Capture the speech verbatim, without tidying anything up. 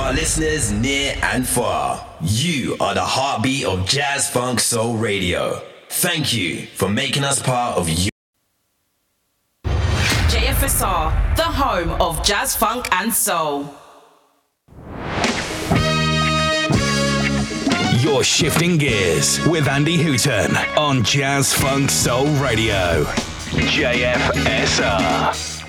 our listeners near and far, you are the heartbeat of Jazz Funk Soul Radio. Thank you for making us part of you. J F S R, the home of Jazz Funk and Soul. You're shifting gears with Andy Hooton on Jazz Funk Soul Radio. J F S R.